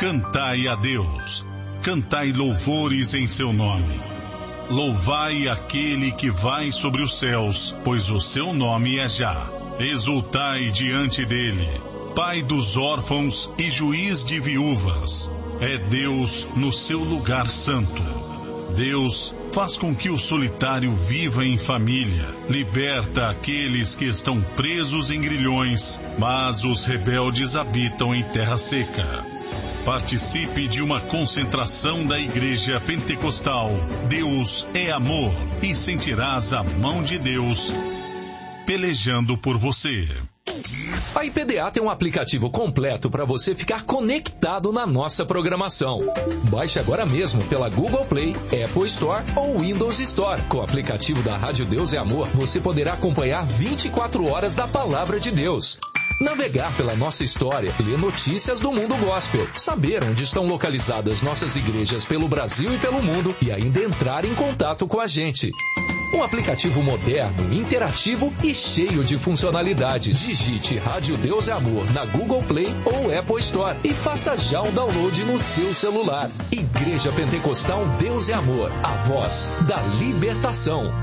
Cantai a Deus, cantai louvores em seu nome. Louvai aquele que vai sobre os céus, pois o seu nome é Já. Exultai diante dele, Pai dos órfãos e juiz de viúvas. É Deus no seu lugar santo. Deus faz com que o solitário viva em família, liberta aqueles que estão presos em grilhões, mas os rebeldes habitam em terra seca. Participe de uma concentração da Igreja Pentecostal Deus é Amor e sentirás a mão de Deus pelejando por você. A IPDA tem um aplicativo completo para você ficar conectado na nossa programação. Baixe agora mesmo pela Google Play, Apple Store ou Windows Store. Com o aplicativo da Rádio Deus é Amor, você poderá acompanhar 24 horas da Palavra de Deus. Navegar pela nossa história, ler notícias do mundo gospel, saber onde estão localizadas nossas igrejas pelo Brasil e pelo mundo e ainda entrar em contato com a gente. Um aplicativo moderno, interativo e cheio de funcionalidades. Digite Rádio Deus é Amor na Google Play ou Apple Store e faça já o download no seu celular. Igreja Pentecostal Deus é Amor, a voz da libertação.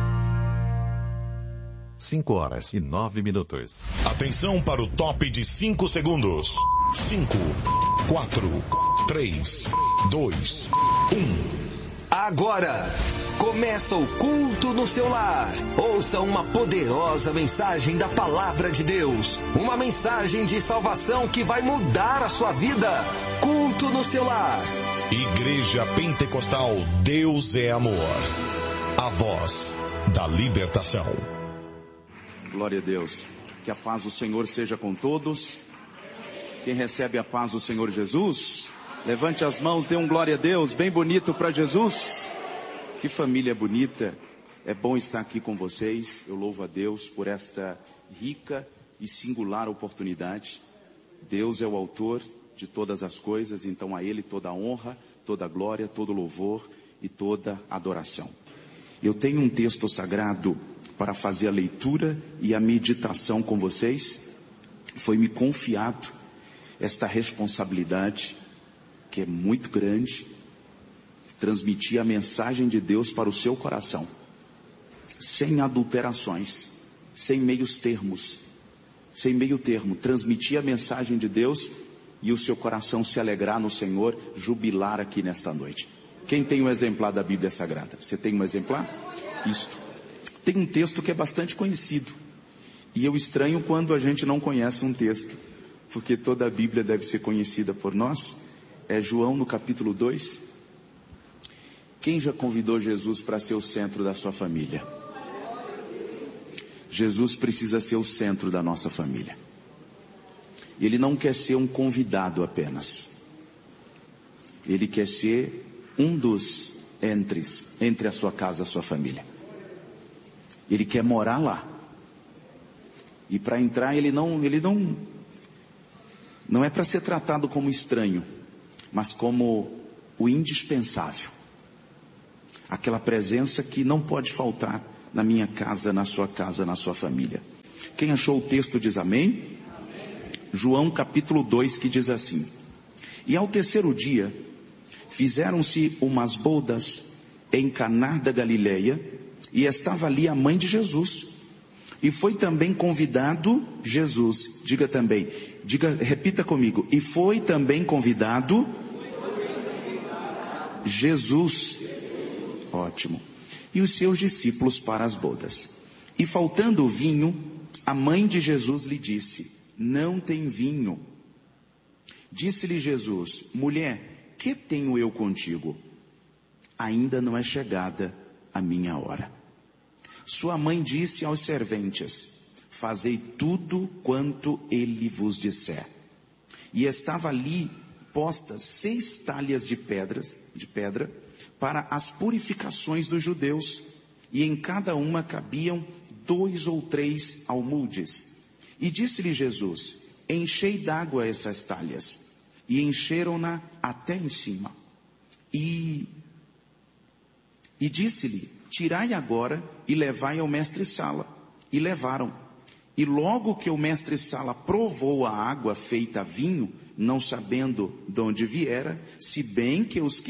5:09. Atenção para o top de 5 segundos. 5, 4, 3, 2, 1. Agora, começa o culto no seu lar. Ouça uma poderosa mensagem da Palavra de Deus. Uma mensagem de salvação que vai mudar a sua vida. Culto no seu lar. Igreja Pentecostal Deus é Amor. A voz da libertação. Glória a Deus. Que a paz do Senhor seja com todos. Quem recebe a paz do Senhor Jesus, levante as mãos, dê um glória a Deus, bem bonito para Jesus. Que família bonita. É bom estar aqui com vocês. Eu louvo a Deus por esta rica e singular oportunidade. Deus é o autor de todas as coisas, então a Ele toda a honra, toda a glória, todo o louvor e toda a adoração. Eu tenho um texto sagrado para fazer a leitura e a meditação com vocês. Foi-me confiado esta responsabilidade, que é muito grande, transmitir a mensagem de Deus para o seu coração, sem adulterações, sem meios termos, sem meio termo, transmitir a mensagem de Deus e o seu coração se alegrar no Senhor, jubilar aqui nesta noite. Quem tem um exemplar da Bíblia Sagrada? Você tem um exemplar? Isto. Tem um texto que é bastante conhecido, e eu estranho quando a gente não conhece um texto, porque toda a Bíblia deve ser conhecida por nós. É João no capítulo 2. Quem já convidou Jesus para ser o centro da sua família? Jesus precisa ser o centro da nossa família. Ele não quer ser um convidado apenas. Ele quer ser um dos entre a sua casa e a sua família. Ele quer morar lá. E para entrar ele não é para ser tratado como estranho, mas como o indispensável. Aquela presença que não pode faltar na minha casa, na sua família. Quem achou o texto diz amém? Amém. João capítulo 2, que diz assim: E ao terceiro dia, fizeram-se umas bodas em Caná da Galileia, e estava ali a mãe de Jesus. E foi também convidado Jesus. Repita comigo. E foi também convidado Jesus. Ótimo. E os seus discípulos para as bodas. E faltando o vinho, a mãe de Jesus lhe disse: Não tem vinho. Disse-lhe Jesus: Mulher, que tenho eu contigo? Ainda não é chegada a minha hora. Sua mãe disse aos serventes: Fazei tudo quanto ele vos disser. E estava ali postas 6 talhas de pedra para as purificações dos judeus, e em cada uma cabiam 2 ou 3 almudes. E disse-lhe Jesus: Enchei d'água essas talhas. E encheram-na até em cima. E disse-lhe: Tirai agora e levai ao mestre-sala. E levaram. E logo que o mestre-sala provou a água feita vinho, não sabendo de onde viera, se bem que os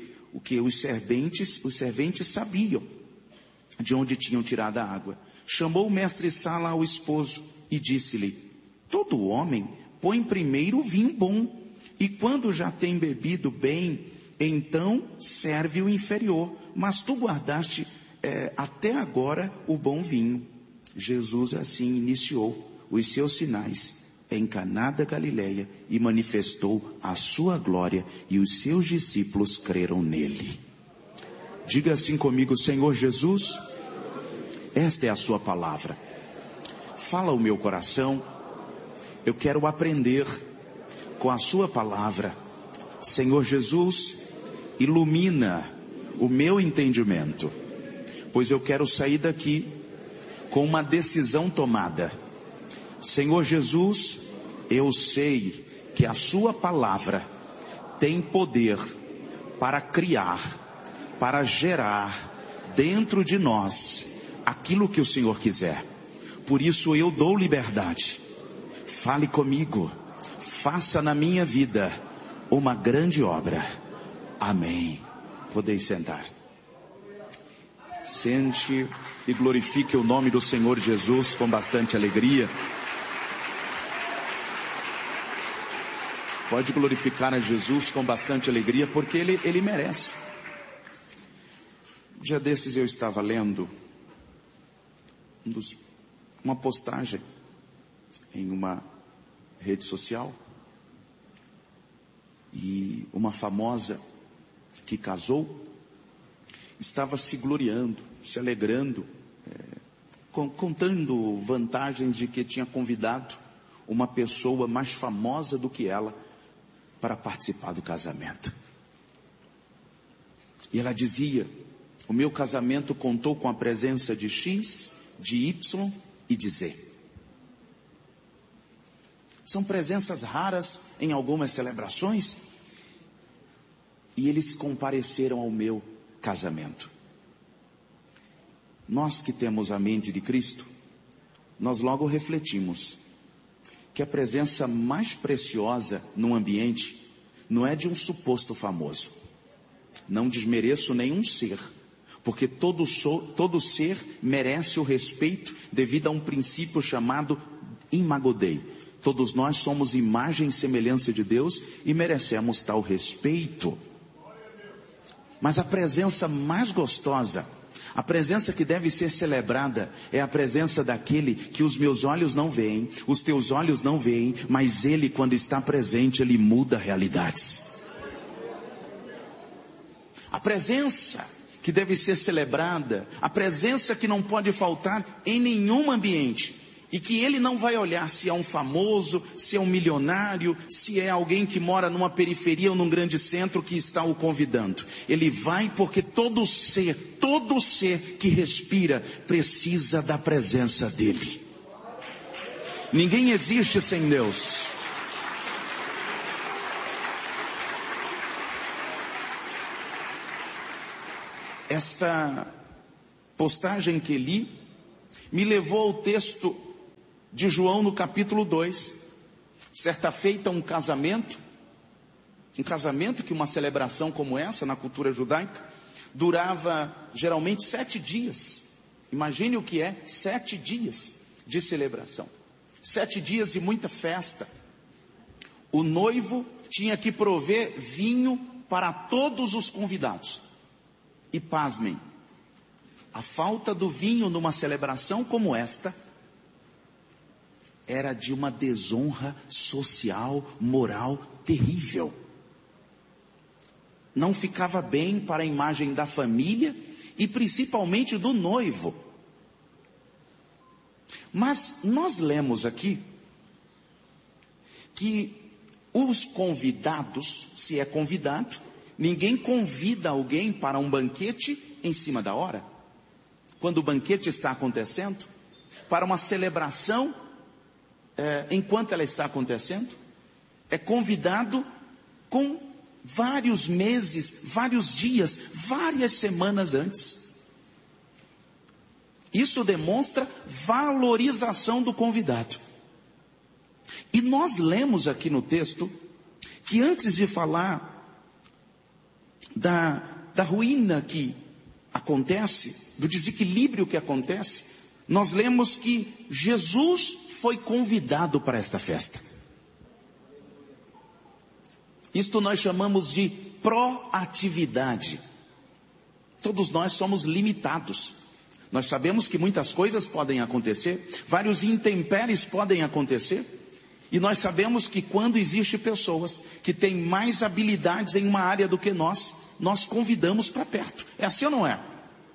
serventes sabiam de onde tinham tirado a água. Chamou o mestre-sala ao esposo e disse-lhe: todo homem põe primeiro o vinho bom, e quando já tem bebido bem, então serve o inferior. Mas tu guardaste até agora o bom vinho. Jesus assim iniciou os seus sinais em Caná da Galileia e manifestou a sua glória, e os seus discípulos creram nele. Diga assim comigo: Senhor Jesus, esta é a sua palavra. Fala o meu coração. Eu quero aprender com a sua palavra. Senhor Jesus, ilumina o meu entendimento, pois eu quero sair daqui com uma decisão tomada. Senhor Jesus, eu sei que a sua palavra tem poder para criar, para gerar dentro de nós aquilo que o Senhor quiser. Por isso eu dou liberdade. Fale comigo, faça na minha vida uma grande obra. Amém. Podeis sentar. Sente e glorifique o nome do Senhor Jesus com bastante alegria. Pode glorificar a Jesus com bastante alegria, porque Ele merece. Um dia desses eu estava lendo uma postagem em uma rede social, e uma famosa que casou estava se gloriando, se alegrando, contando vantagens de que tinha convidado uma pessoa mais famosa do que ela para participar do casamento. E ela dizia: o meu casamento contou com a presença de X, de Y e de Z. São presenças raras em algumas celebrações, e eles compareceram ao meu casamento. Nós que temos a mente de Cristo, nós logo refletimos que a presença mais preciosa num ambiente não é de um suposto famoso. Não desmereço nenhum ser, porque todo ser merece o respeito devido a um princípio chamado Imago Dei. Todos nós somos imagem e semelhança de Deus e merecemos tal respeito. Mas a presença mais gostosa, a presença que deve ser celebrada, é a presença daquele que os meus olhos não veem, os teus olhos não veem, mas Ele, quando está presente, Ele muda realidades. A presença que deve ser celebrada, a presença que não pode faltar em nenhum ambiente, e que Ele não vai olhar se é um famoso, se é um milionário, se é alguém que mora numa periferia ou num grande centro que está o convidando. Ele vai porque todo ser que respira precisa da presença dEle. Ninguém existe sem Deus. Esta postagem que li me levou ao texto de João no capítulo 2. Certa feita um casamento que uma celebração como essa na cultura judaica durava geralmente 7 dias. Imagine o que é 7 dias de celebração, 7 dias de muita festa. O noivo tinha que prover vinho para todos os convidados. E pasmem, a falta do vinho numa celebração como esta era de uma desonra social, moral terrível. Não ficava bem para a imagem da família e principalmente do noivo. Mas nós lemos aqui que os convidados, se é convidado, ninguém convida alguém para um banquete em cima da hora. Quando o banquete está acontecendo, para uma celebração, enquanto ela está acontecendo, é convidado com vários meses, vários dias, várias semanas antes. Isso demonstra valorização do convidado. E nós lemos aqui no texto que antes de falar da ruína que acontece, do desequilíbrio que acontece, nós lemos que Jesus foi convidado para esta festa. Isto nós chamamos de proatividade. Todos nós somos limitados. Nós sabemos que muitas coisas podem acontecer, vários intempéries podem acontecer, e nós sabemos que quando existem pessoas que têm mais habilidades em uma área do que nós convidamos para perto. É assim ou não é?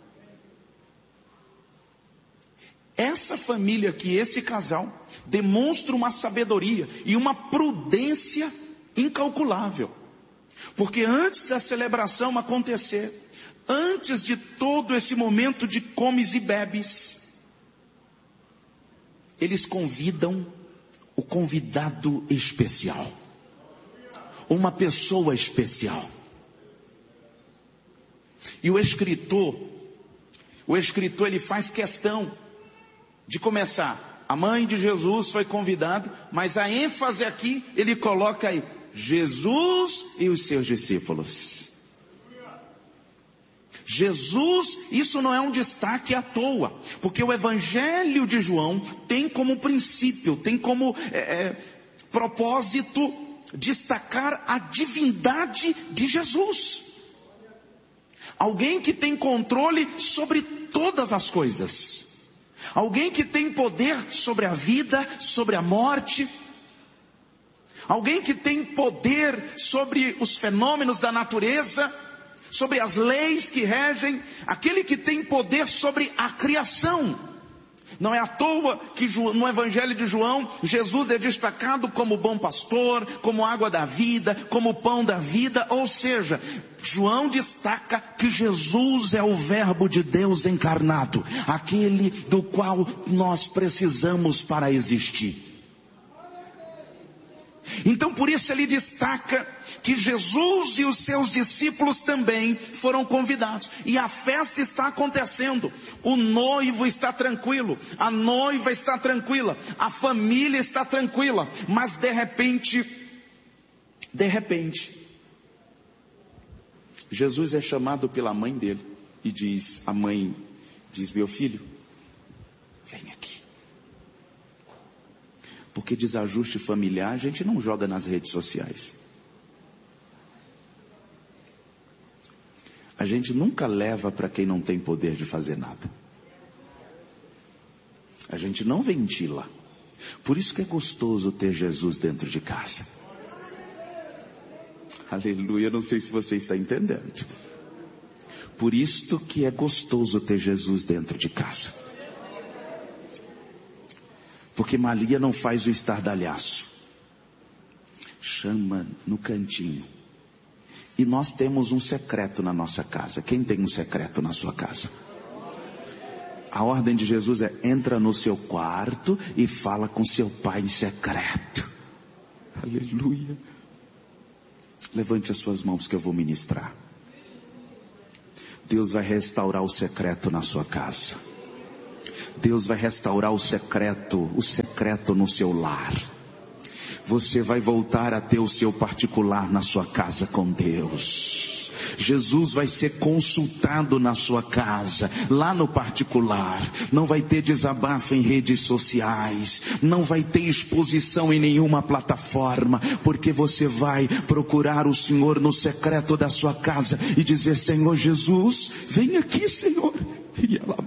Essa família aqui, esse casal, demonstra uma sabedoria e uma prudência incalculável. Porque antes da celebração acontecer, antes de todo esse momento de comes e bebes, eles convidam o convidado especial, uma pessoa especial. E o escritor ele faz questão de começar. A mãe de Jesus foi convidada, mas a ênfase aqui, ele coloca aí, Jesus e os seus discípulos. Jesus, isso não é um destaque à toa, porque o Evangelho de João tem como princípio, tem como propósito destacar a divindade de Jesus. Alguém que tem controle sobre todas as coisas. Alguém que tem poder sobre a vida, sobre a morte. Alguém que tem poder sobre os fenômenos da natureza, sobre as leis que regem. Aquele que tem poder sobre a criação. Não é à toa que no Evangelho de João, Jesus é destacado como bom pastor, como água da vida, como pão da vida. Ou seja, João destaca que Jesus é o Verbo de Deus encarnado, aquele do qual nós precisamos para existir. Então por isso ele destaca que Jesus e os seus discípulos também foram convidados. E a festa está acontecendo. O noivo está tranquilo. A noiva está tranquila. A família está tranquila. Mas de repente, Jesus é chamado pela mãe dele. E a mãe diz, meu filho, vem aqui. Porque desajuste familiar a gente não joga nas redes sociais. A gente nunca leva para quem não tem poder de fazer nada. A gente não ventila. Por isso que é gostoso ter Jesus dentro de casa. Aleluia, não sei se você está entendendo. Por isto que é gostoso ter Jesus dentro de casa. Porque Maria não faz o estardalhaço. Chama no cantinho. E nós temos um secreto na nossa casa. Quem tem um secreto na sua casa? A ordem de Jesus é: entra no seu quarto e fala com seu pai em secreto. Aleluia. Levante as suas mãos que eu vou ministrar. Deus vai restaurar o secreto na sua casa. Deus vai restaurar o secreto no seu lar. Você vai voltar a ter o seu particular na sua casa com Deus. Jesus vai ser consultado na sua casa, lá no particular. Não vai ter desabafo em redes sociais. Não vai ter exposição em nenhuma plataforma. Porque você vai procurar o Senhor no secreto da sua casa e dizer: Senhor Jesus, vem aqui, Senhor. E ela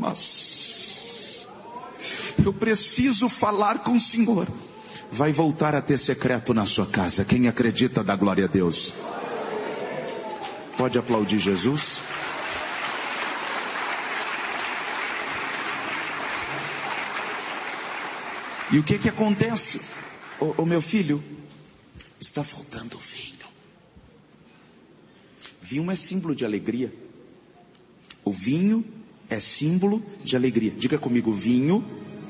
eu preciso falar com o Senhor. Vai voltar a ter secreto na sua casa. Quem acredita, dá glória a Deus. Pode aplaudir Jesus. E o que acontece? Ô meu filho, está faltando vinho. Vinho é símbolo de alegria. O vinho é símbolo de alegria. Diga comigo, vinho.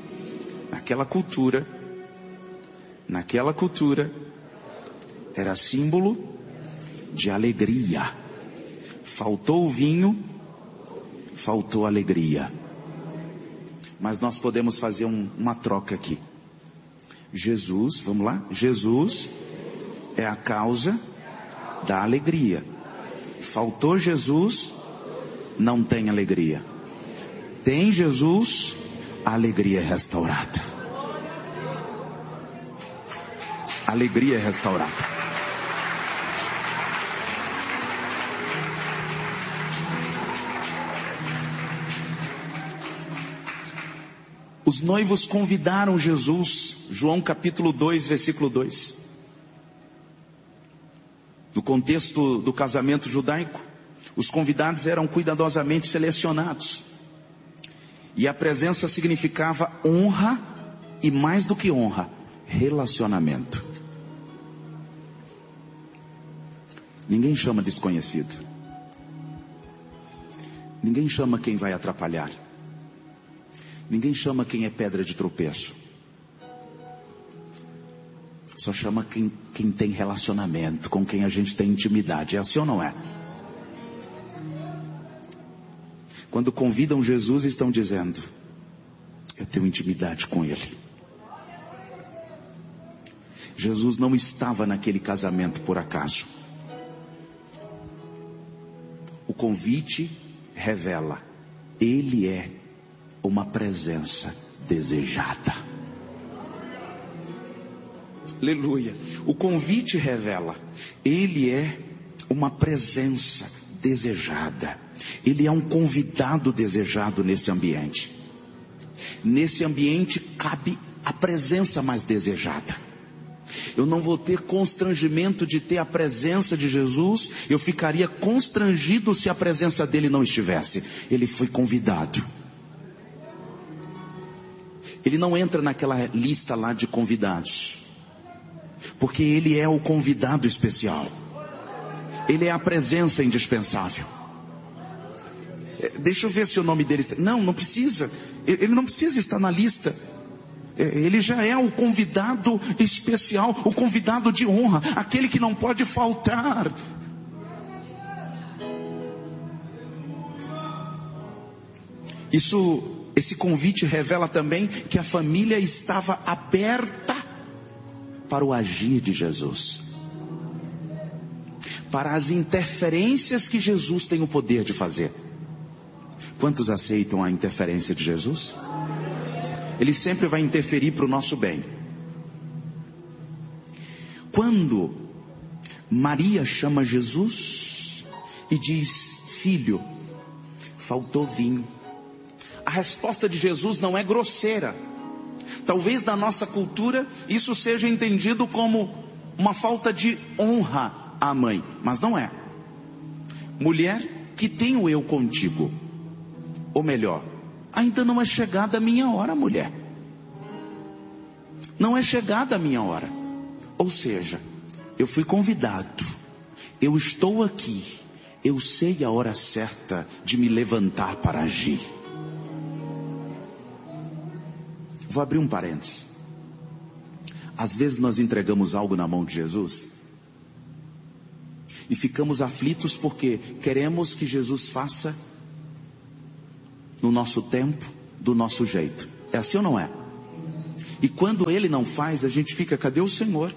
Naquela cultura, era símbolo de alegria. Faltou o vinho, faltou a alegria. mas nós podemos fazer uma troca aqui. Jesus, vamos lá? Jesus é a causa da alegria. Faltou Jesus, não tem alegria. Tem Jesus, a alegria é restaurada. Alegria é restaurada. Os noivos convidaram Jesus, João capítulo 2, versículo 2. No contexto do casamento judaico, os convidados eram cuidadosamente selecionados. E a presença significava honra e, mais do que honra, relacionamento. Ninguém chama desconhecido. Ninguém chama quem vai atrapalhar. Ninguém chama quem é pedra de tropeço. Só chama quem tem relacionamento, com quem a gente tem intimidade. É assim ou não é? Quando convidam Jesus, estão dizendo: eu tenho intimidade com Ele. Jesus não estava naquele casamento por acaso. O convite revela: Ele é uma presença desejada. Aleluia. O convite revela: Ele é uma presença desejada. Ele é um convidado desejado nesse ambiente. Nesse ambiente cabe a presença mais desejada. Eu não vou ter constrangimento de ter a presença de Jesus. Eu ficaria constrangido se a presença dele não estivesse. Ele foi convidado. Ele não entra naquela lista lá de convidados, porque ele é o convidado especial. Ele é a presença indispensável. Deixa eu ver se o nome dele está... Não precisa. Ele não precisa estar na lista. Ele já é o convidado especial, o convidado de honra, aquele que não pode faltar. Esse convite revela também que a família estava aberta para o agir de Jesus, para as interferências que Jesus tem o poder de fazer. Quantos aceitam a interferência de Jesus? Ele sempre vai interferir para o nosso bem. Quando Maria chama Jesus e diz: filho, faltou vinho, a resposta de Jesus não é grosseira. Talvez na nossa cultura isso seja entendido como uma falta de honra à mãe, mas não é. Mulher, que tenho eu contigo? Ou melhor, ainda não é chegada a minha hora, mulher. Não é chegada a minha hora. Ou seja, eu fui convidado, eu estou aqui, eu sei a hora certa de me levantar para agir. Vou abrir um parênteses. Às vezes nós entregamos algo na mão de Jesus e ficamos aflitos porque queremos que Jesus faça no nosso tempo, do nosso jeito. É assim ou não é? E quando Ele não faz, a gente fica: cadê o Senhor?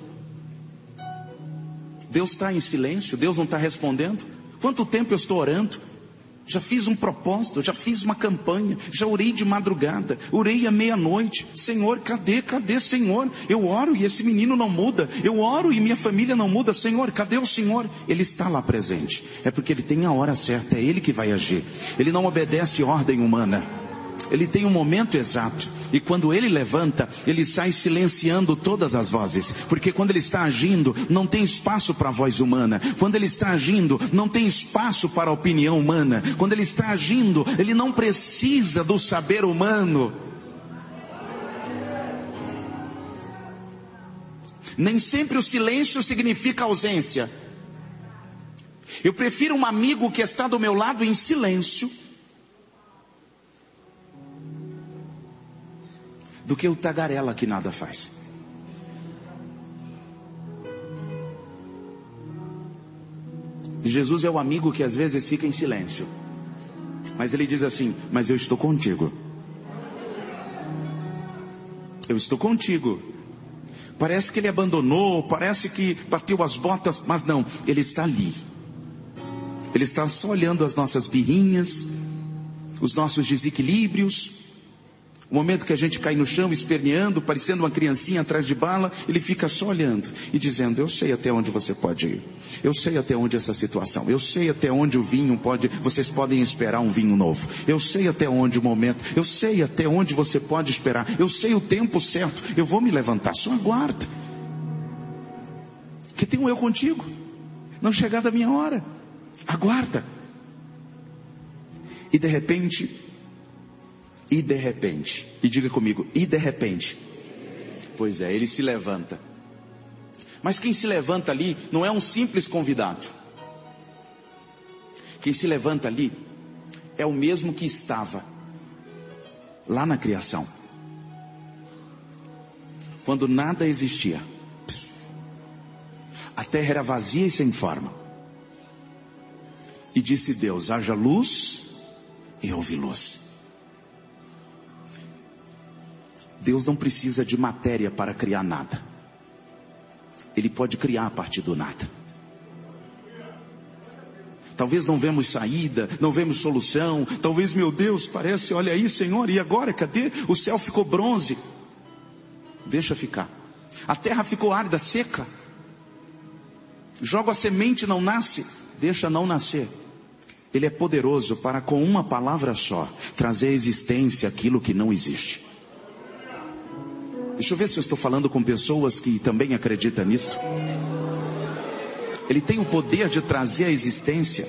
Deus está em silêncio, Deus não está respondendo. Quanto tempo eu estou orando? Já fiz um propósito, já fiz uma campanha, já orei de madrugada, orei à meia-noite. Senhor, cadê Senhor? Eu oro e esse menino não muda, eu oro e minha família não muda. Senhor, cadê o Senhor? Ele está lá presente, é porque Ele tem a hora certa, é Ele que vai agir. Ele não obedece ordem humana, Ele tem um momento exato. E quando Ele levanta, Ele sai silenciando todas as vozes. Porque quando Ele está agindo, não tem espaço para a voz humana. Quando Ele está agindo, não tem espaço para a opinião humana. Quando Ele está agindo, Ele não precisa do saber humano. Nem sempre o silêncio significa ausência. Eu prefiro um amigo que está do meu lado em silêncio do que o tagarela que nada faz. Jesus é o amigo que às vezes fica em silêncio, mas Ele diz assim: mas eu estou contigo. eu estou contigo. Parece que ele abandonou, parece que bateu as botas, mas não, ele está ali. Ele está só olhando as nossas birrinhas, os nossos desequilíbrios. O momento que a gente cai no chão, esperneando, parecendo uma criancinha atrás de bala, ele fica só olhando e dizendo: eu sei até onde você pode ir. Eu sei até onde essa situação. Eu sei até onde o vinho pode, vocês podem esperar um vinho novo. Eu sei até onde o momento. Eu sei até onde você pode esperar. Eu sei o tempo certo. Eu vou me levantar. Só aguarda. Que tem um eu contigo. Não chegar da minha hora. Aguarda. E de repente, e diga comigo, e de repente, pois é, ele se levanta. Mas quem se levanta ali não é um simples convidado. Quem se levanta ali é o mesmo que estava lá na criação, quando nada existia. A terra era vazia e sem forma. E disse Deus: haja luz, e houve luz. Deus não precisa de matéria para criar nada. Ele pode criar a partir do nada. Talvez não vemos saída, não vemos solução. Talvez, meu Deus, parece, olha aí, Senhor, e agora, cadê? O céu ficou bronze. Deixa ficar. A terra ficou árida, seca. Joga a semente, não nasce. Deixa não nascer. Ele é poderoso para, com uma palavra só, trazer à existência aquilo que não existe. Deixa eu ver se eu estou falando com pessoas que também acreditam nisso. Ele tem o poder de trazer à existência.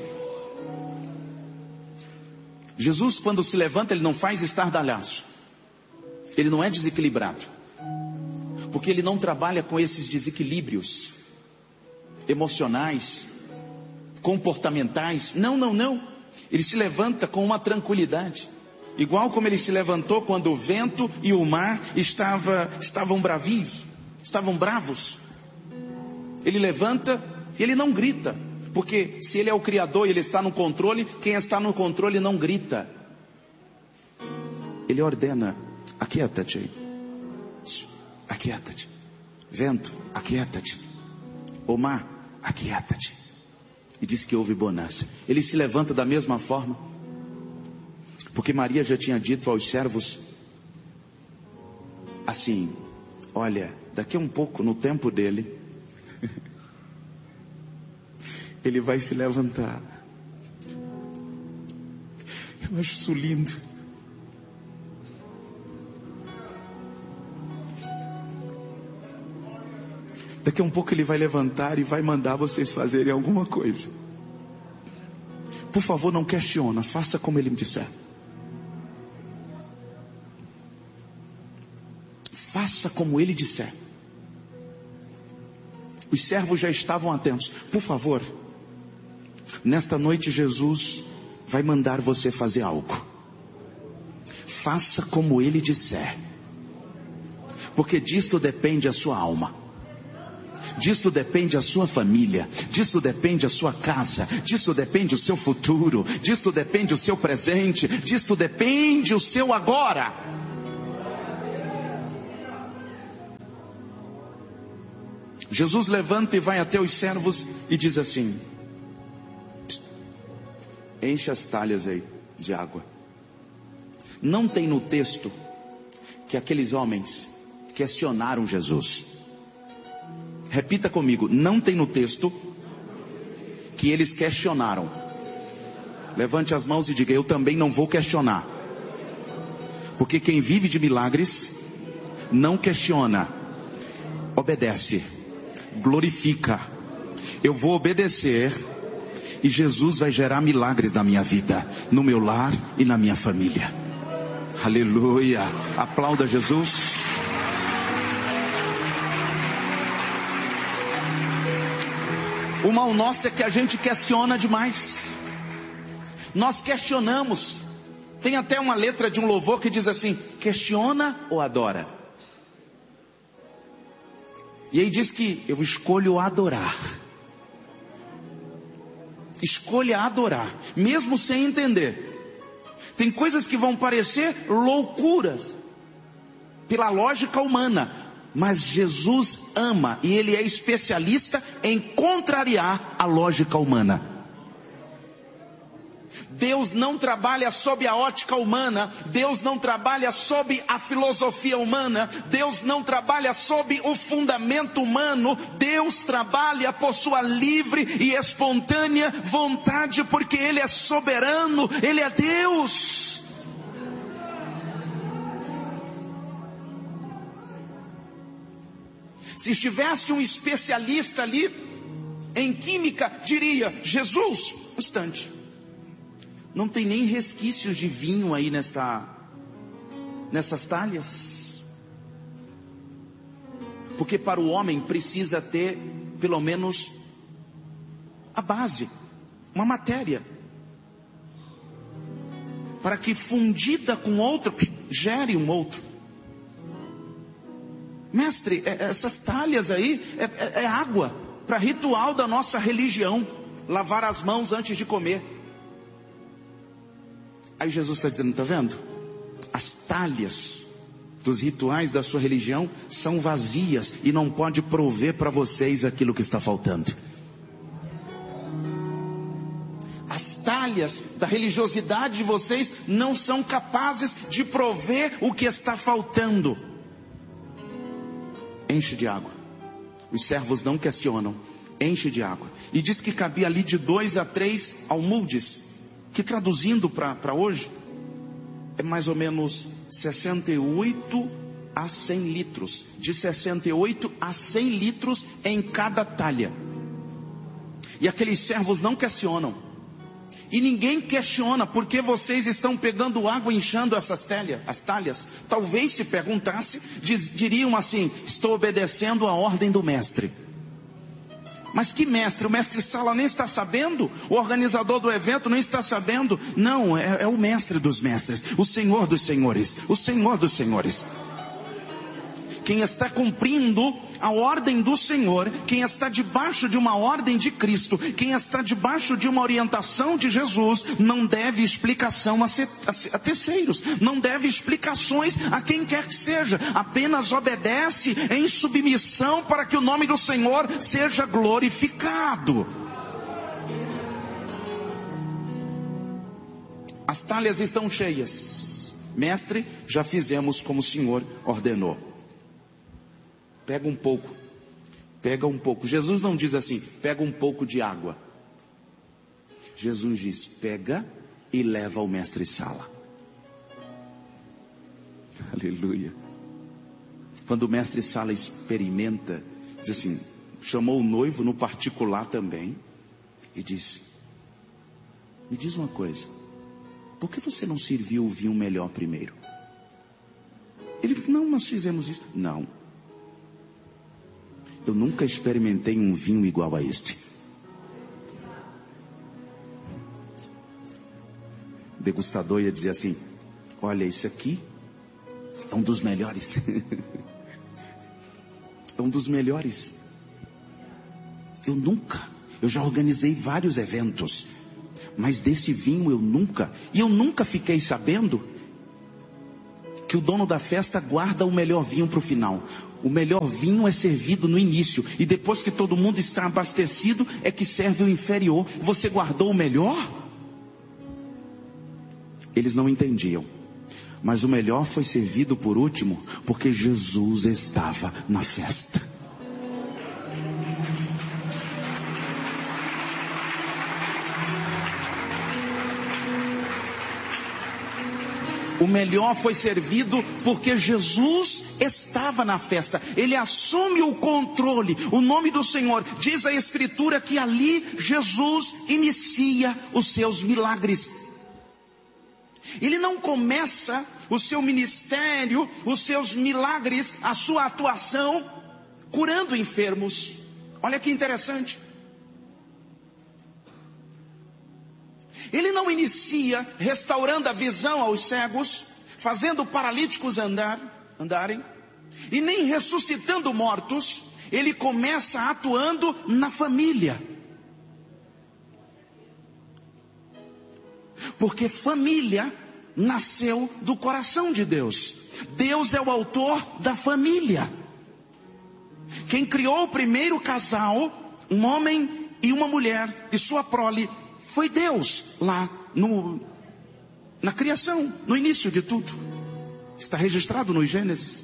Jesus, quando se levanta, ele não faz estardalhaço. Ele não é desequilibrado. Porque ele não trabalha com esses desequilíbrios emocionais, comportamentais. Não. Ele se levanta com uma tranquilidade. Igual como ele se levantou quando o vento e o mar estavam bravios, estavam bravos. Ele levanta e ele não grita. Porque se ele é o Criador e ele está no controle, quem está no controle não grita. Ele ordena: aquieta-te. Aquieta-te. Vento, aquieta-te. O mar, aquieta-te. E diz que houve bonança. Ele se levanta da mesma forma. Porque Maria já tinha dito aos servos assim: olha, daqui a um pouco, no tempo dele, ele vai se levantar. Eu acho isso lindo. Daqui a um pouco ele vai levantar e vai mandar vocês fazerem alguma coisa. Por favor, não questiona, faça como ele me disser. Faça como ele disser. Os servos já estavam atentos. Por favor, nesta noite Jesus vai mandar você fazer algo. Faça como ele disser. Porque disto depende a sua alma. Disso depende a sua família, disso depende a sua casa, disso depende o seu futuro, disso depende o seu presente, disso depende o seu agora. Jesus levanta e vai até os servos e diz assim: enche as talhas aí de água. Não tem no texto que aqueles homens questionaram Jesus. Repita comigo, não tem no texto que eles questionaram. Levante as mãos e diga: eu também não vou questionar. Porque quem vive de milagres não questiona, obedece, glorifica. Eu vou obedecer e Jesus vai gerar milagres na minha vida, no meu lar e na minha família. Aleluia. Aplauda Jesus. O mal nosso é que a gente questiona demais. Nós questionamos. Tem até uma letra de um louvor que diz assim: questiona ou adora? E aí diz que eu escolho adorar. Escolha adorar, mesmo sem entender. Tem coisas que vão parecer loucuras. pela lógica humana. Mas Jesus ama e Ele é especialista em contrariar a lógica humana. Deus não trabalha sob a ótica humana, Deus não trabalha sob a filosofia humana, Deus não trabalha sob o fundamento humano, Deus trabalha por sua livre e espontânea vontade, porque Ele é soberano, Ele é Deus. Se estivesse um especialista ali em química, diria: Jesus, um instante, não tem nem resquícios de vinho aí nessas talhas. Porque para o homem precisa ter pelo menos a base, uma matéria, para que fundida com outro, gere um outro. Mestre, essas talhas aí é água para ritual da nossa religião, lavar as mãos antes de comer. Aí Jesus está dizendo: está vendo? As talhas dos rituais da sua religião são vazias e não pode prover para vocês aquilo que está faltando. As talhas da religiosidade de vocês não são capazes de prover o que está faltando. Enche de água. Os servos não questionam. Enche de água. E diz que cabia ali de 2 a 3 almudes, que traduzindo para hoje, é mais ou menos 68 a 100 litros. De 68 a 100 litros em cada talha. E aqueles servos não questionam. E ninguém questiona porque vocês estão pegando água e inchando as talhas. Talvez se perguntasse, diriam assim: estou obedecendo a ordem do mestre. Mas que mestre? O mestre Sala nem está sabendo? O organizador do evento nem está sabendo? Não, é o mestre dos mestres, o Senhor dos senhores, o Senhor dos senhores. Quem está cumprindo a ordem do Senhor, quem está debaixo de uma ordem de Cristo, quem está debaixo de uma orientação de Jesus, não deve explicação a terceiros, não deve explicações a quem quer que seja, apenas obedece em submissão para que o nome do Senhor seja glorificado. As talhas estão cheias. Mestre, já fizemos como o Senhor ordenou. Pega um pouco. Jesus não diz assim: pega um pouco de água. Jesus diz: pega e leva ao mestre Sala. Aleluia. Quando o mestre Sala experimenta, diz assim, chamou o noivo no particular também, e disse: me diz uma coisa, por que você não serviu o vinho melhor primeiro? Ele disse: não, nós fizemos isso. Não. Eu nunca experimentei um vinho igual a este. O degustador ia dizer assim: olha, esse aqui é um dos melhores. É um dos melhores. Eu já organizei vários eventos, mas desse vinho eu nunca fiquei sabendo que o dono da festa guarda o melhor vinho para o final. O melhor vinho é servido no início, e depois que todo mundo está abastecido é que serve o inferior. Você guardou o melhor? Eles não entendiam, mas o melhor foi servido por último, porque Jesus estava na festa. O melhor foi servido porque Jesus estava na festa. Ele assume o controle. O nome do Senhor, diz a Escritura que ali Jesus inicia os seus milagres. Ele não começa o seu ministério, os seus milagres, a sua atuação curando enfermos. Olha que interessante. Ele não inicia restaurando a visão aos cegos, fazendo paralíticos andarem, e nem ressuscitando mortos. Ele começa atuando na família. Porque família nasceu do coração de Deus. Deus é o autor da família. Quem criou o primeiro casal, um homem e uma mulher e sua prole, foi Deus lá na criação, no início de tudo. Está registrado no Gênesis.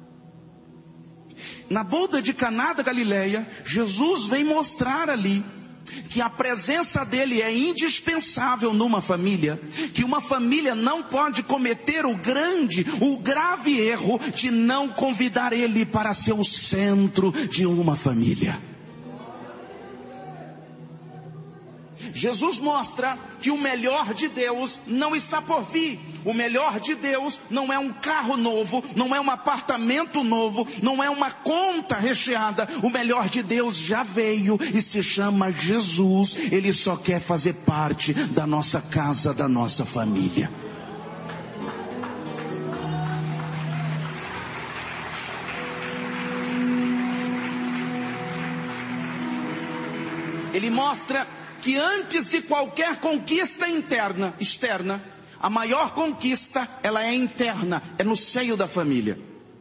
Na boda de Caná da Galileia, Jesus vem mostrar ali que a presença dele é indispensável numa família, que uma família não pode cometer o grave erro de não convidar ele para ser o centro de uma família. Jesus mostra que o melhor de Deus não está por vir. O melhor de Deus não é um carro novo, não é um apartamento novo, não é uma conta recheada. O melhor de Deus já veio e se chama Jesus. Ele só quer fazer parte da nossa casa, da nossa família. Ele mostra que antes de qualquer conquista externa, a maior conquista, ela é interna, é no seio da família.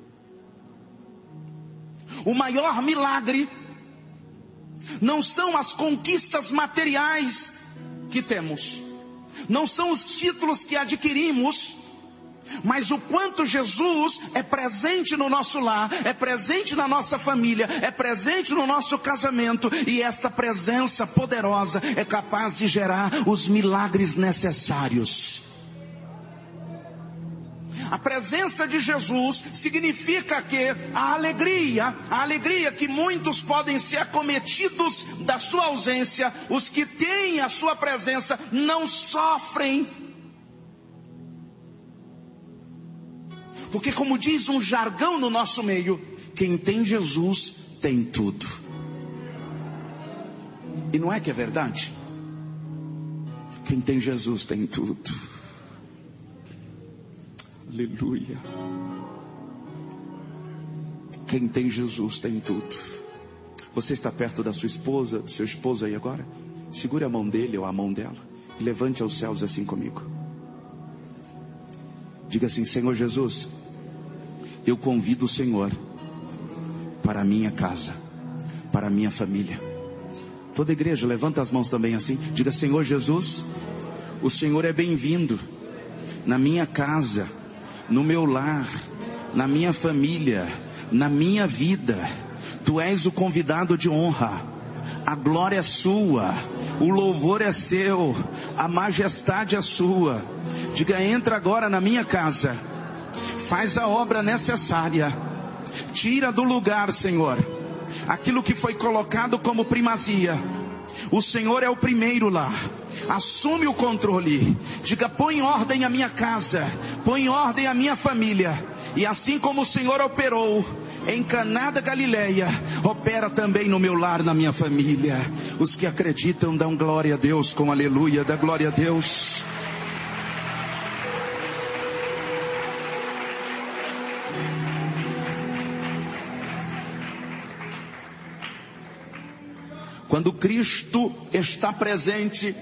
O maior milagre não são as conquistas materiais que temos, não são os títulos que adquirimos, mas o quanto Jesus é presente no nosso lar, é presente na nossa família, é presente no nosso casamento, e esta presença poderosa é capaz de gerar os milagres necessários. A presença de Jesus significa que a alegria que muitos podem ser acometidos da sua ausência, os que têm a sua presença não sofrem. Porque, como diz um jargão no nosso meio, quem tem Jesus tem tudo. E não é que é verdade? Quem tem Jesus tem tudo. Aleluia. Quem tem Jesus tem tudo. Você está perto da sua esposa, do seu esposo aí agora? Segure a mão dele ou a mão dela e levante aos céus assim comigo. Diga assim: Senhor Jesus, eu convido o Senhor para a minha casa, para a minha família. Toda a igreja, levanta as mãos também assim. Diga: Senhor Jesus, o Senhor é bem-vindo na minha casa, no meu lar, na minha família, na minha vida. Tu és o convidado de honra. A glória é sua, o louvor é seu, a majestade é sua. Diga: entra agora na minha casa, faz a obra necessária, tira do lugar, Senhor, aquilo que foi colocado como primazia. O Senhor é o primeiro lá, assume o controle. Diga: põe ordem a minha casa, põe ordem a minha família. E assim como o Senhor operou em Caná da Galileia, opera também no meu lar, na minha família. Os que acreditam dão glória a Deus com aleluia, dá glória a Deus. Quando Cristo está presente,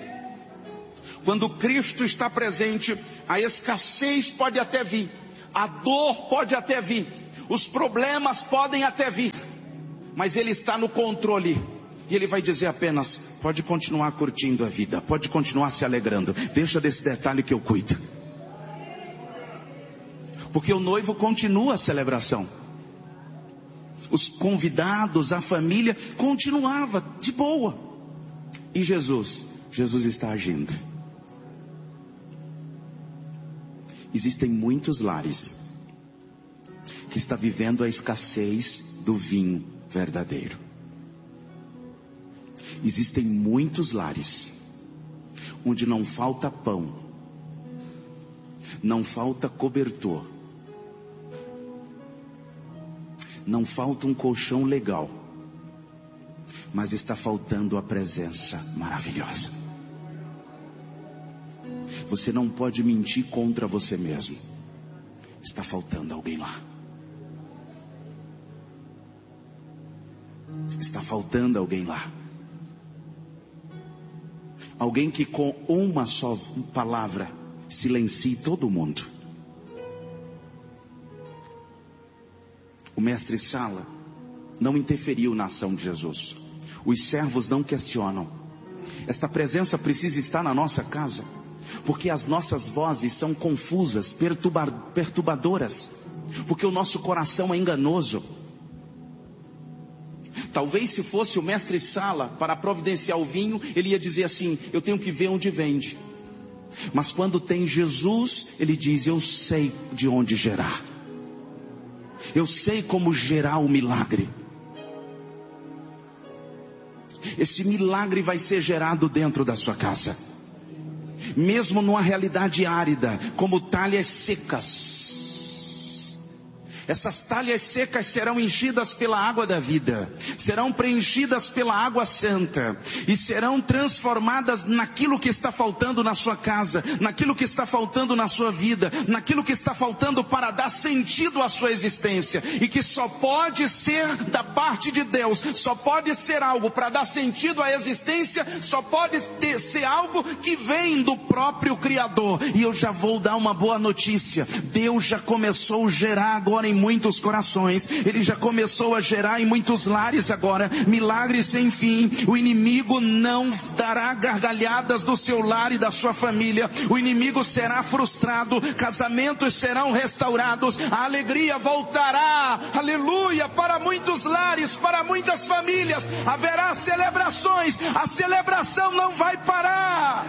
a escassez pode até vir, a dor pode até vir, os problemas podem até vir, mas Ele está no controle. E Ele vai dizer apenas: pode continuar curtindo a vida, pode continuar se alegrando, deixa desse detalhe que eu cuido. Porque o noivo continua a celebração. Os convidados, a família continuava de boa. E Jesus está agindo. Existem muitos lares que estão vivendo a escassez do vinho verdadeiro. Existem muitos lares onde não falta pão, não falta cobertor, não falta um colchão legal, mas está faltando a presença maravilhosa. Você não pode mentir contra você mesmo. Está faltando alguém lá. Está faltando alguém lá. Alguém que com uma só palavra silencie todo mundo. O mestre Sala não interferiu na ação de Jesus. Os servos não questionam. Esta presença precisa estar na nossa casa, porque as nossas vozes são confusas, perturbadoras, porque o nosso coração é enganoso. Talvez se fosse o mestre Sala para providenciar o vinho, ele ia dizer assim: eu tenho que ver onde vende. Mas quando tem Jesus, ele diz: eu sei de onde gerar. Eu sei como gerar o milagre. Esse milagre vai ser gerado dentro da sua casa. Mesmo numa realidade árida, como talhas secas. Essas talhas secas serão enchidas pela água da vida, serão preenchidas pela água santa, e serão transformadas naquilo que está faltando na sua casa, naquilo que está faltando na sua vida, naquilo que está faltando para dar sentido à sua existência, e que só pode ser da parte de Deus, só pode ser algo para dar sentido à existência, só pode ser algo que vem do próprio Criador. E eu já vou dar uma boa notícia: Deus já começou a gerar agora em muitos corações, Ele já começou a gerar em muitos lares agora, milagres sem fim. O inimigo não dará gargalhadas do seu lar e da sua família, o inimigo será frustrado, casamentos serão restaurados, a alegria voltará, aleluia, para muitos lares, para muitas famílias, haverá celebrações, a celebração não vai parar.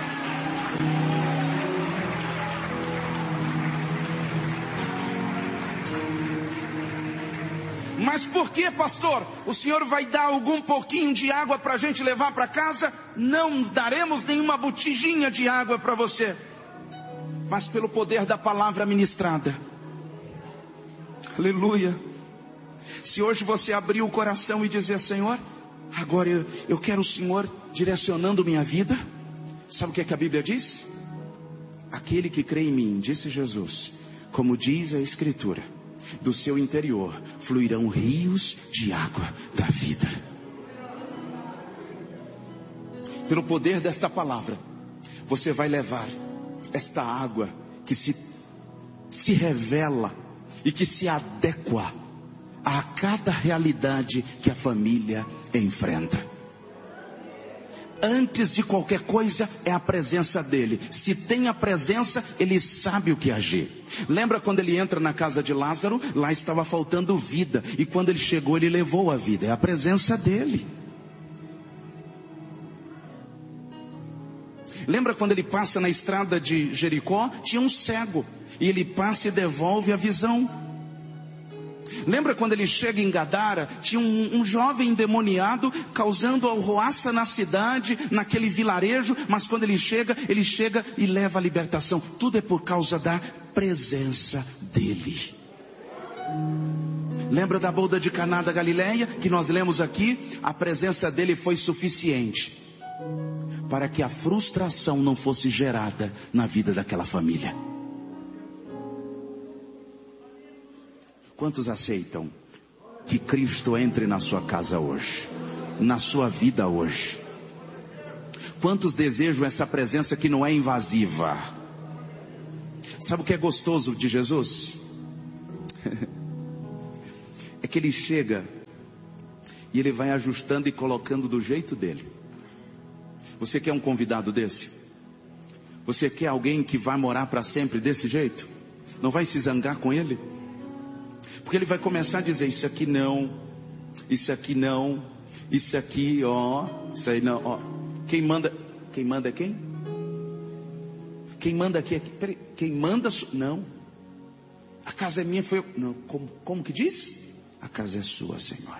Mas por que, pastor? O senhor vai dar algum pouquinho de água para a gente levar para casa? Não daremos nenhuma botijinha de água para você, mas pelo poder da palavra ministrada. Aleluia. Se hoje você abrir o coração e dizer: Senhor, agora eu quero o Senhor direcionando minha vida. Sabe o que é que a Bíblia diz? Aquele que crê em mim, disse Jesus, como diz a Escritura, do seu interior fluirão rios de água da vida. Pelo poder desta palavra, você vai levar esta água que se revela e que se adequa a cada realidade que a família enfrenta. Antes de qualquer coisa é a presença dele. Se tem a presença, ele sabe o que agir. Lembra quando ele entra na casa de Lázaro? Lá estava faltando vida, e quando ele chegou, ele levou a vida. É a presença dele. Lembra quando ele passa na estrada de Jericó? Tinha um cego, e ele passa e devolve a visão. Lembra quando ele chega em Gadara? Tinha um jovem endemoniado causando alroaça na cidade, naquele vilarejo, mas quando ele chega e leva a libertação. Tudo é por causa da presença dele. Lembra da boda de Caná da Galileia, que nós lemos aqui? A presença dele foi suficiente para que a frustração não fosse gerada na vida daquela família. Quantos aceitam que Cristo entre na sua casa hoje, na sua vida hoje? Quantos desejam essa presença que não é invasiva? Sabe o que é gostoso de Jesus? É que ele chega e ele vai ajustando e colocando do jeito dele. Você quer um convidado desse? Você quer alguém que vai morar para sempre desse jeito? Não vai se zangar com ele? Porque ele vai começar a dizer: isso aqui não, isso aqui não, isso aqui, ó, isso aí não, ó. Quem manda é quem? Quem manda aqui é quem? Quem manda, não. A casa é minha, foi eu. Não, como que diz? A casa é sua, Senhor.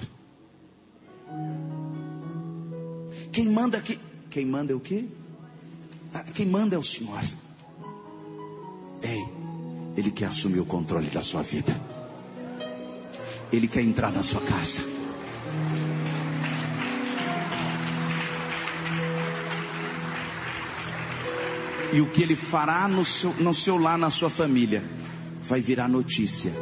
Quem manda aqui? Quem manda é o quê? Quem manda é o Senhor. Ei, Ele quer assumir o controle da sua vida. Ele quer entrar na sua casa. E o que Ele fará no seu lar, na sua família, vai virar notícia.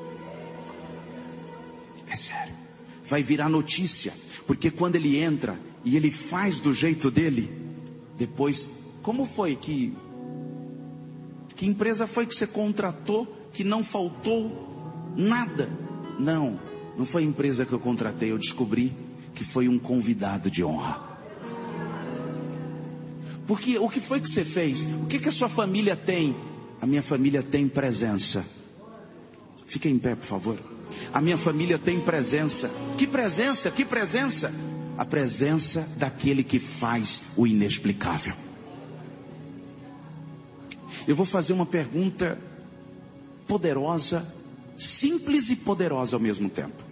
É sério. Vai virar notícia. Porque quando Ele entra e Ele faz do jeito dele, depois, como foi que Que empresa foi que você contratou que não faltou nada? Não foi a empresa que eu contratei. Eu descobri que foi um convidado de honra. Porque o que foi que você fez? O que a sua família tem? A minha família tem presença. Fique em pé, por favor. A minha família tem presença. Que presença? Que presença? A presença daquele que faz o inexplicável. Eu vou fazer uma pergunta poderosa, simples e poderosa ao mesmo tempo.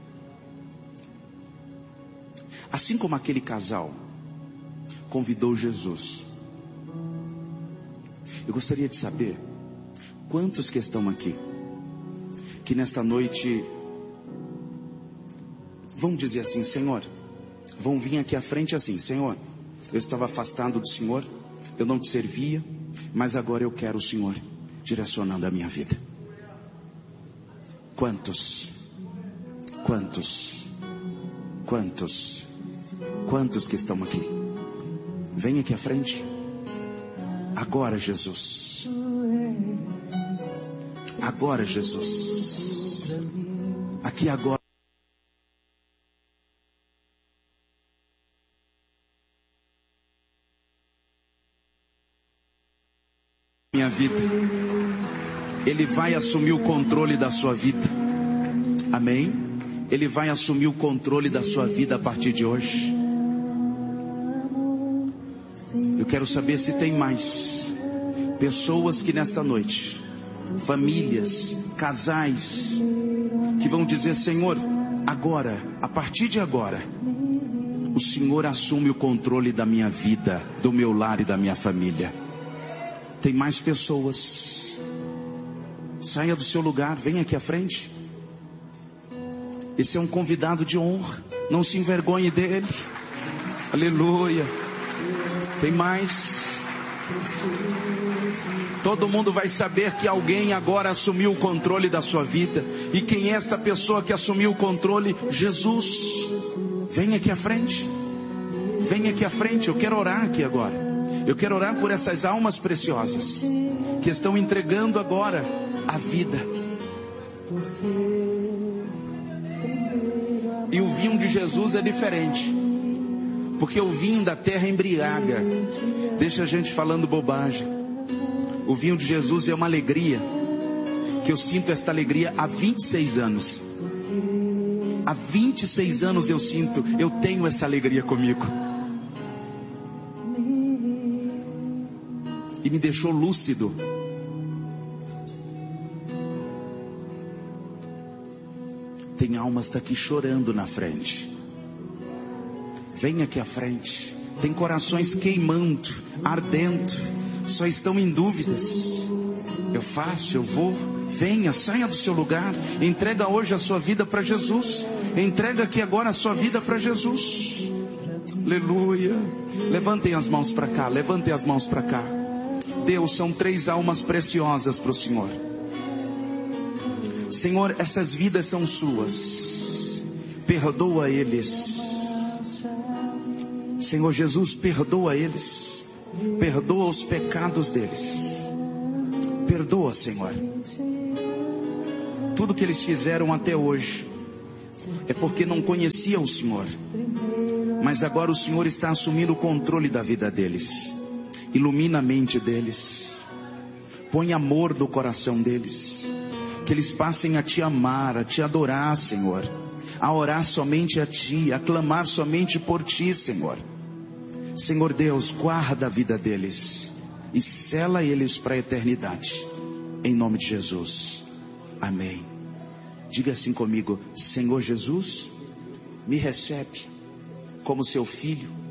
Assim como aquele casal convidou Jesus, eu gostaria de saber quantos que estão aqui, que nesta noite vão dizer assim: Senhor, vão vir aqui à frente assim: Senhor, eu estava afastado do Senhor, eu não te servia, mas agora eu quero o Senhor direcionando a minha vida. Quantos que estão aqui? Vem aqui à frente. Agora, Jesus. Agora, Jesus. Aqui agora. Minha vida. Ele vai assumir o controle da sua vida. Amém? Ele vai assumir o controle da sua vida a partir de hoje. Eu quero saber se tem mais pessoas que nesta noite, famílias, casais, que vão dizer: Senhor, agora, a partir de agora, o Senhor assume o controle da minha vida, do meu lar e da minha família. Tem mais pessoas? Saia do seu lugar, venha aqui à frente. Esse é um convidado de honra, não se envergonhe dele. Aleluia. Tem mais? Todo mundo vai saber que alguém agora assumiu o controle da sua vida. E quem é esta pessoa que assumiu o controle? Jesus. Venha aqui à frente. Venha aqui à frente, eu quero orar aqui agora. Eu quero orar por essas almas preciosas que estão entregando agora a vida. E o vinho de Jesus é diferente, porque o vinho da terra embriaga, deixa a gente falando bobagem. O vinho de Jesus é uma alegria, que eu sinto esta alegria há 26 anos. Há 26 anos eu sinto, eu tenho essa alegria comigo. E me deixou lúcido. Tem almas daqui chorando na frente. Venha aqui à frente. Tem corações queimando, ardendo, só estão em dúvidas. Eu faço, eu vou. Venha, saia do seu lugar. Entrega hoje a sua vida para Jesus. Entrega aqui agora a sua vida para Jesus. Aleluia. Levantem as mãos para cá, levantem as mãos para cá. Deus, são 3 almas preciosas para o Senhor. Senhor, essas vidas são suas. Perdoa eles. Senhor Jesus, perdoa eles. Perdoa os pecados deles. Perdoa, Senhor. Tudo que eles fizeram até hoje é porque não conheciam o Senhor. Mas agora o Senhor está assumindo o controle da vida deles. Ilumina a mente deles. Põe amor no coração deles. Que eles passem a te amar, a te adorar, Senhor. A orar somente a ti, a clamar somente por ti, Senhor. Senhor Deus, guarda a vida deles e sela eles para a eternidade. Em nome de Jesus. Amém. Diga assim comigo: Senhor Jesus, me recebe como seu filho